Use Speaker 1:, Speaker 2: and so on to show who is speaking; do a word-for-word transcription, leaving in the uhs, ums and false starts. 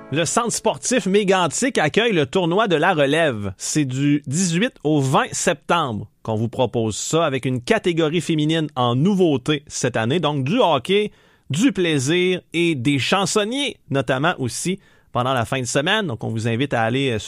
Speaker 1: Le centre sportif Mégantic accueille le tournoi de la relève. C'est du dix-huit au vingt septembre qu'on vous propose ça avec une catégorie féminine en nouveauté cette année. Donc du hockey, du plaisir et des chansonniers notamment aussi pendant la fin de semaine. Donc on vous invite à aller